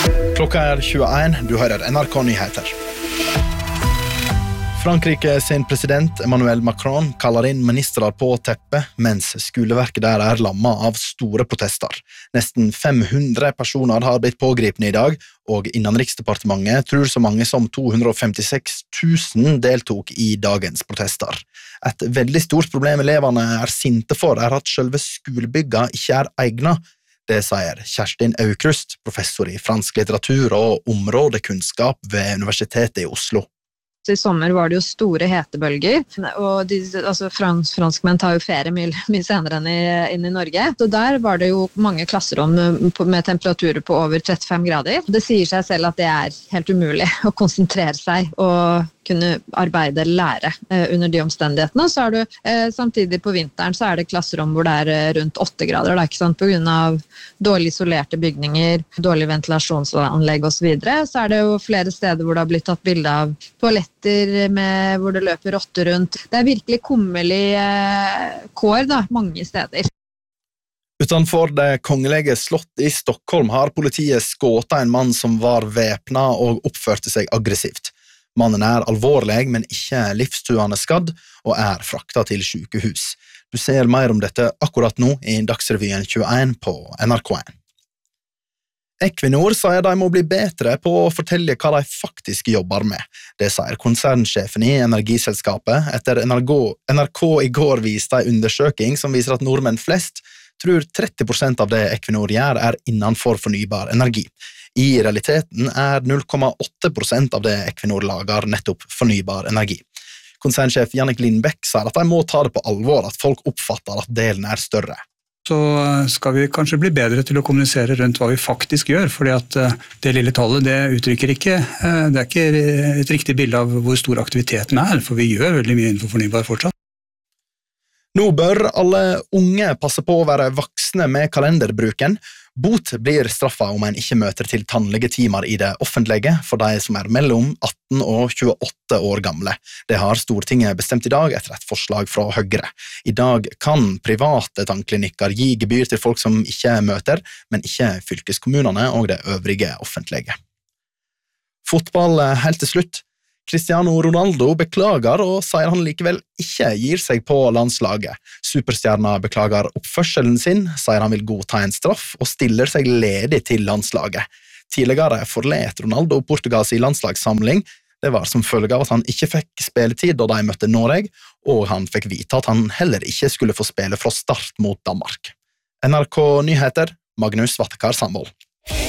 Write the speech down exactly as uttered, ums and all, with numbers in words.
Klokka er tjueen, du hører N R K-nyheter. Frankrike sin president Emmanuel Macron kaller inn ministrar på teppet, mens skoleverket der er lamma av store protester. Nesten fem hundre personer har blitt pågripne i dag, og Innenriksdepartementet tror så mange som to hundre og femtiseks tusen deltok i dagens protester. Et veldig stort problem elevene er sinte for er at selve skolebygga ikke er egnet. Det sier Kjerstin Aukrust, professor i fransk litteratur og områdekunnskap ved Universitetet i Oslo. I sommer var det jo store hetebølger, og de, altså frans, franskmenn tar jo ferie mye, mye senere enn i, inn i Norge. Så der var det jo mange klasserom med temperaturer på over trettifem grader. Det sier seg selv at det er helt umulig å konsentrere seg og kunne arbeide eller lære eh, under de omstendighetene. Så er det eh, samtidig på vinteren så er det klasserom hvor det er eh, rundt åtte grader, da, ikke sant? På grunn av dårlig isolerte bygninger, dårlig ventilasjonsanlegg og så videre. Så er det jo flere steder hvor det har blitt tatt bilde av toaletter med, hvor det løper rotter rundt. Det er virkelig kummerlig eh, kår da, mange steder. Utenfor det kongelige slott i Stockholm har politiet skått en mann som var væpnet og oppførte seg aggressivt. Mannen er alvorlig, men ikke livstruende skadd, og er fraktet til sykehus. Du ser mer om dette akkurat nå i Dagsrevyen tjueen på N R K en. Equinor sier de må bli bedre på å fortelle hva de faktisk jobber med. Det sier konsernsjefen i energiselskapet etter N R K i går viste en undersøking som viser at nordmenn flest tror tretti prosent av det Equinor gjør er innenfor fornybar energi. I realiteten er null komma åtte prosent av det Equinor lager nettopp fornybar energi. Konsernsjef Jannik Lindbæk sier at de må ta det på alvor at folk oppfatter at delen er større. Så skal vi kanskje bli bedre til å kommunisere rundt hva vi faktisk gjør, fordi at det lille tallet det uttrykker ikke, det er ikke et riktig bilde av hvor stor aktiviteten er, for vi gjør veldig mye innenfor fornybar fortsatt. Nå bør alle unge passe på å være voksne med kalenderbruken. Bot blir straffa om en ikke møter til tannlegetimer i det offentlige for de som er mellom atten og tjueåtte år gamle. Det har Stortinget bestemt i dag etter et forslag fra Høyre. I dag kan private tannklinikker gi gebyr til folk som ikke møter, men ikke fylkeskommunene og det øvrige offentlige. Fotball helt til slutt. Cristiano Ronaldo beklager og sier han likevel ikke gir seg på landslaget. Superstjerna beklager oppførselen sin, sier han vil godta en straff og stiller seg ledig til landslaget. Tidligere forlet Ronaldo Portugals landslagssamling. Det var som følge av at han ikke fikk spilletid da de møtte Norge, og han fikk vite at han heller ikke skulle få spille fra start mot Danmark. N R K Nyheter, Magnus Vattekar Sandvold.